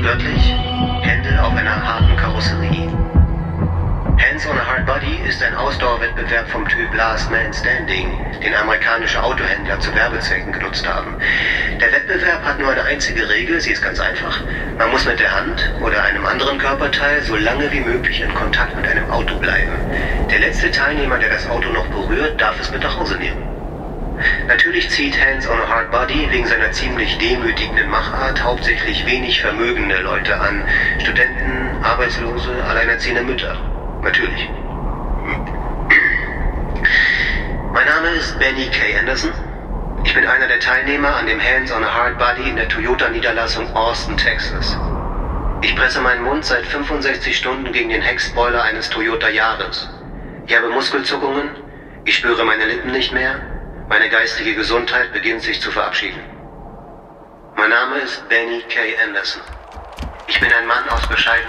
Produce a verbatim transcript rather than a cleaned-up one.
Wörtlich, Hände auf einer harten Karosserie. Hands on a Hard Body ist ein Ausdauerwettbewerb vom Typ Last Man Standing, den amerikanische Autohändler zu Werbezwecken genutzt haben. Der Wettbewerb hat nur eine einzige Regel, sie ist ganz einfach. Man muss mit der Hand oder einem anderen Körperteil so lange wie möglich in Kontakt mit einem Auto bleiben. Der letzte Teilnehmer, der das Auto noch berührt, darf es mit nach Hause nehmen. Natürlich zieht Hands on a Hard Body wegen seiner ziemlich demütigenden Machart hauptsächlich wenig vermögende Leute an. Studenten, Arbeitslose, alleinerziehende Mütter. Natürlich. Mein Name ist Benny K. Anderson. Ich bin einer der Teilnehmer an dem Hands on a Hard Body in der Toyota-Niederlassung Austin, Texas. Ich presse meinen Mund seit fünfundsechzig Stunden gegen den Heckspoiler eines Toyota Yaris. Ich habe Muskelzuckungen, ich spüre meine Lippen nicht mehr. Meine geistige Gesundheit beginnt sich zu verabschieden. Mein Name ist Benny K. Anderson. Ich bin ein Mann aus bescheidenen